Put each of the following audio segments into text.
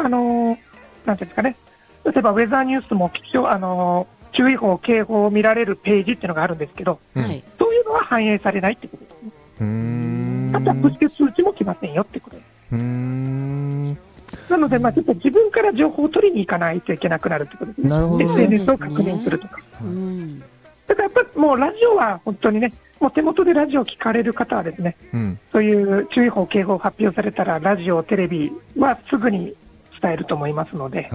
なんていうんですかね、例えばウェザーニュースも注意報、警報を見られるページっていうのがあるんですけど、そういうのは反映されないってことですね。あとはプッシュ通知も来ませんよってことです。なので、ちょっと自分から情報を取りに行かないといけなくなるってことですね。 なるほど。 SNS を確認するとか。だからやっぱりもうラジオは本当にね、もう手元でラジオを聞かれる方はですね、そういう注意報、警報を発表されたら、ラジオ、テレビはすぐに伝えると思いますので、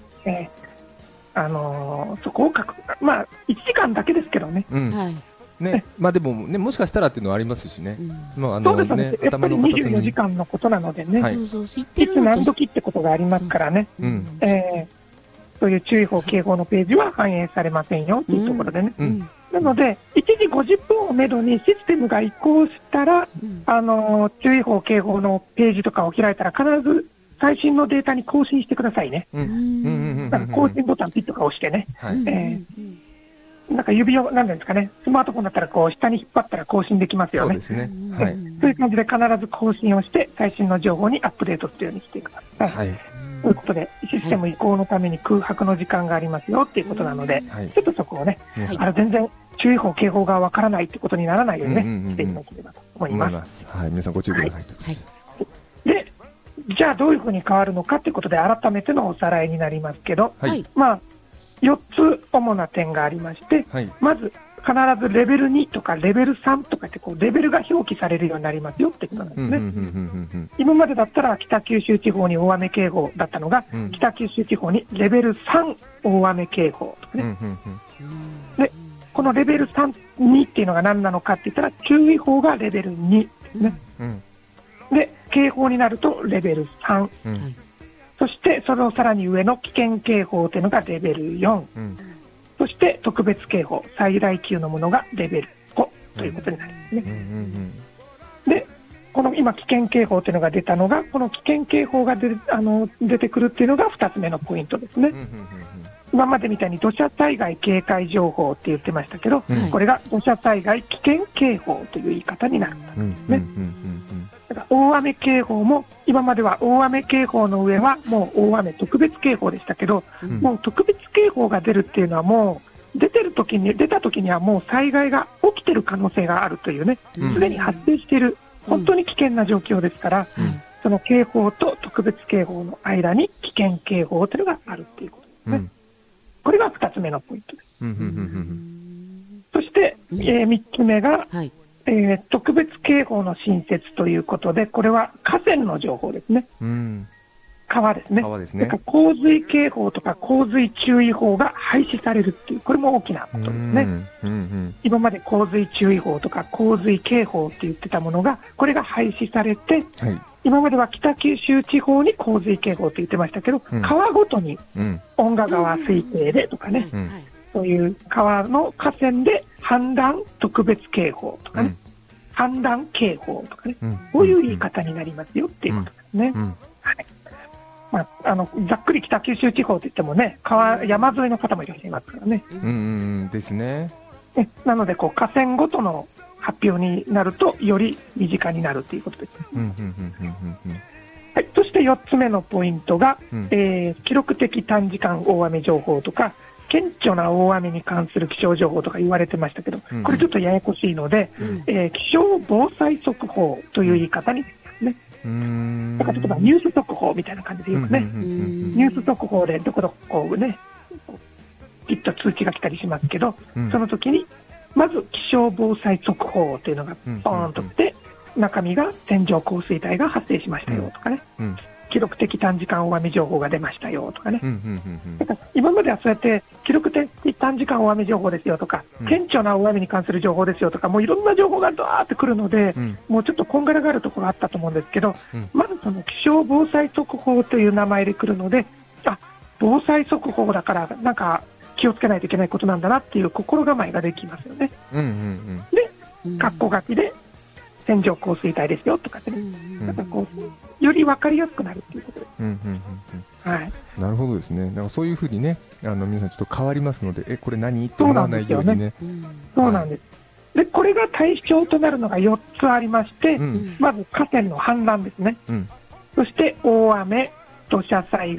そこを1時間だけですけどね。 ね、でもね、もしかしたらっていうのはありますしね。 そうですね。やっぱり24時間のことなのでね、いつ何時ってことがありますからね。そういう注意報、警報のページは反映されませんよっていうところでね。なので、1時50分をめどにシステムが移行したら、注意報、警報のページとかを開いたら必ず最新のデータに更新してくださいね。更新ボタンピッとか押してね。なんか指を、なんですかね、スマートフォンだったらこう下に引っ張ったら更新できますよね。そうですね。そういう感じで必ず更新をして最新の情報にアップデートするようにしてください。ということで、システム移行のために空白の時間がありますよっていうことなので、ちょっとそこをね、全然注意報、警報がわからないってことにならないようにね、していただければと思います。 皆さんご注意ください。 で、じゃあどういうふうに変わるのかってことで改めてのおさらいになりますけど、4つ主な点がありまして、まず必ずレベル2とかレベル3とかってこうレベルが表記されるようになりますよってことなんですね。今までだったら北九州地方に大雨警報だったのが、北九州地方にレベル3大雨警報とかね。で、このレベル3、2っていうのが何なのかって言ったら、注意報がレベル2ですね。で、警報になるとレベル3。そしてそのさらに上の危険警報というのがレベル4。そして特別警報、最大級のものがレベル5ということになりますね。で、この今危険警報というのが出たのが、この危険警報が出てくるっていうのが2つ目のポイントですね。今までみたいに土砂災害警戒情報って言ってましたけど、これが土砂災害危険警報という言い方になるんですね。だから大雨警報も今までは大雨警報の上はもう大雨特別警報でしたけど、もう特別警報が出るっていうのはもう出た時にはもう災害が起きてる可能性があるというね、すでに発生している本当に危険な状況ですから、その警報と特別警報の間に危険警報というのがあるということですね。これが2つ目のポイントです。そして、3つ目が、特別警報の新設ということで、これは河川の情報ですね。川ですね。洪水警報とか洪水注意報が廃止されるっていう、これも大きなことですね。今まで洪水注意報とか洪水警報って言ってたものが、これが廃止されて、今までは北九州地方に洪水警報って言ってましたけど、川ごとに遠賀川水系でとかね、そういう川の河川で氾濫特別警報とかね、氾濫警報とかね、こういう言い方になりますよっていうことですね。ざっくり北九州地方といってもね、山沿いの方もいらっしゃいますからね。 ですね。 なので河川ごとの発表になるとより身近になるということです。そして4つ目のポイントが、記録的短時間大雨情報とか顕著な大雨に関する気象情報とか言われてましたけど、これちょっとややこしいので、気象防災速報という言い方になりますね。だから例えばニュース速報みたいな感じで言うとね、ニュース速報でどこどこね、ピッと通知が来たりしますけど、その時にまず気象防災速報というのがポーンと来て、中身が線状降水帯が発生しましたよとかね、記録的短時間大雨情報が出ましたよとかね。だから今まではそうやって記録的短時間大雨情報ですよとか、顕著な大雨に関する情報ですよとか、もういろんな情報がドワーってくるので、もうちょっとこんがらがるところあったと思うんですけど、まずその気象防災速報という名前で来るので、防災速報だからなんか気をつけないといけないことなんだなっていう心構えができますよね。で、括弧書きで線状降水帯ですよとかね、なんかより分かりやすくなるということです。 なるほどですね。だからそういうふうにね、皆さんちょっと変わりますので、これ何って思わないようにね。 そうなんです。で、これが対象となるのが4つありまして、まず河川の氾濫ですね。そして大雨、土砂災害、